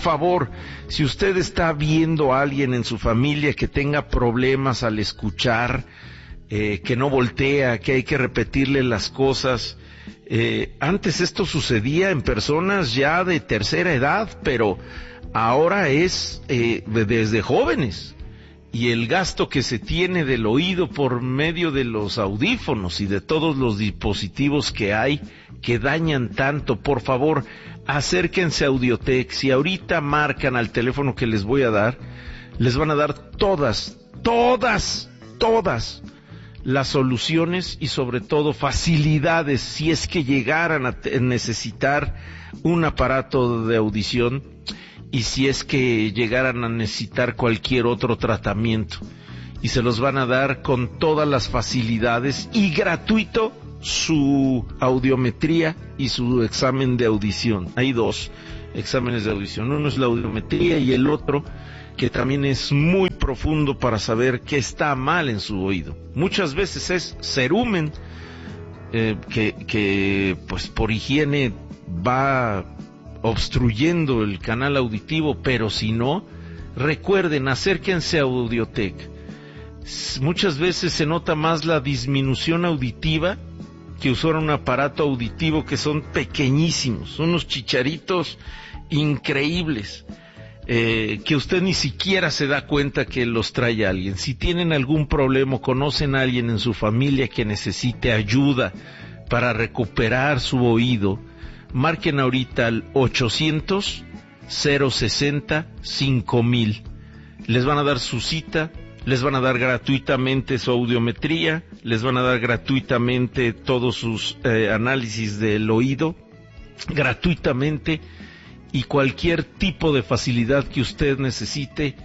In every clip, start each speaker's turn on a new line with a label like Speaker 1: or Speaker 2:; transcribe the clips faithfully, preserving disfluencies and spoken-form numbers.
Speaker 1: favor, si usted está viendo a alguien en su familia que tenga problemas al escuchar, eh, que no voltea, que hay que repetirle las cosas, eh, antes esto sucedía en personas ya de tercera edad, pero ahora es eh, desde jóvenes. Y el gasto que se tiene del oído por medio de los audífonos y de todos los dispositivos que hay que dañan tanto, por favor, acérquense a Audiotech. Si ahorita marcan al teléfono que les voy a dar, les van a dar todas, todas, todas las soluciones y sobre todo facilidades si es que llegaran a necesitar un aparato de audición y si es que llegaran a necesitar cualquier otro tratamiento. Y se los van a dar con todas las facilidades y gratuito su audiometría y su examen de audición. Hay dos exámenes de audición. Uno es la audiometría y el otro, que también es muy profundo para saber qué está mal en su oído. Muchas veces es cerumen, eh, que, que pues por higiene va obstruyendo el canal auditivo, pero si no, recuerden, acérquense a Audiotech. Muchas veces se nota más la disminución auditiva que usar un aparato auditivo que son pequeñísimos, unos chicharitos increíbles, eh, que usted ni siquiera se da cuenta que los trae alguien. Si tienen algún problema, conocen a alguien en su familia que necesite ayuda para recuperar su oído, marquen ahorita al ochocientos, cero sesenta, cinco mil. Les van a dar su cita, les van a dar gratuitamente su audiometría, les van a dar gratuitamente todos sus eh, análisis del oído, gratuitamente, y cualquier tipo de facilidad que usted necesite,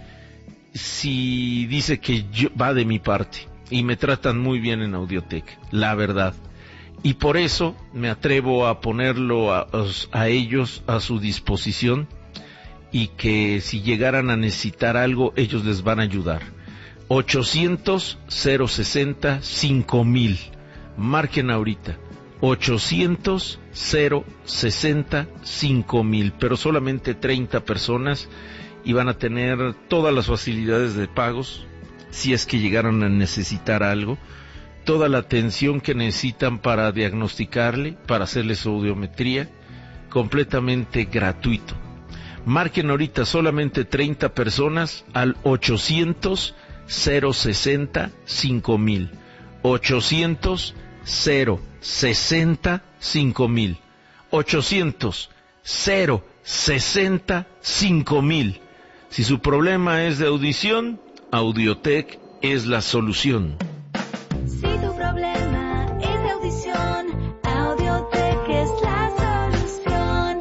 Speaker 1: si dice que yo, va de mi parte, y me tratan muy bien en Audiotech, la verdad. Y por eso me atrevo a ponerlo a, a ellos a su disposición, y que si llegaran a necesitar algo, ellos les van a ayudar. ochocientos, cero sesenta, cinco mil. Marquen ahorita. ochocientos, cero sesenta, cinco mil. Pero solamente treinta personas y van a tener todas las facilidades de pagos si es que llegaran a necesitar algo. Toda la atención que necesitan para diagnosticarle, para hacerle su audiometría, completamente gratuito. Marquen ahorita solamente treinta personas al ochocientos, cero sesenta, cinco mil. ochocientos, cero sesenta, cinco mil. ochocientos, cero sesenta, cinco mil. Si su problema es de audición, Audiotech es la solución.
Speaker 2: Si tu problema es de audición, Audiotech es la solución.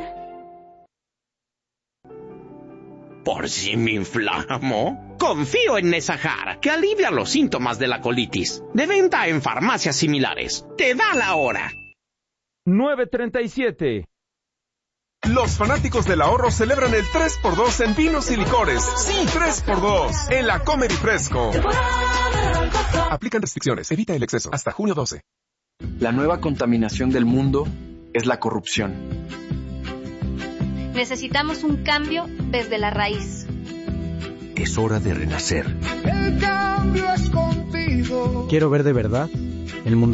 Speaker 3: ¿Por si me inflamo? Confío en Nesajar, que alivia los síntomas de la colitis. De venta en farmacias similares. Te da la hora.
Speaker 4: nueve treinta y siete.
Speaker 5: Los fanáticos del ahorro celebran el tres por dos en vinos y licores. Sí, tres por dos en la Comer y Fresco. Aplican restricciones, evita el exceso. Hasta junio doce.
Speaker 6: La nueva contaminación del mundo es la corrupción.
Speaker 7: Necesitamos un cambio desde la raíz.
Speaker 8: Es hora de renacer.
Speaker 9: El cambio es contigo.
Speaker 10: Quiero ver de verdad el mundo